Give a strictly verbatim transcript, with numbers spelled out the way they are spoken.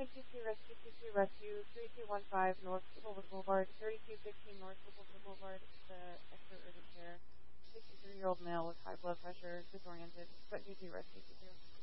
two two Rescue two two Rescue three two one five North Silver Boulevard, thirty-two fifteen North Silver Boulevard. It's the extra urgent care. sixty-three-year-old male with high blood pressure, disoriented. But two two Rescue two two.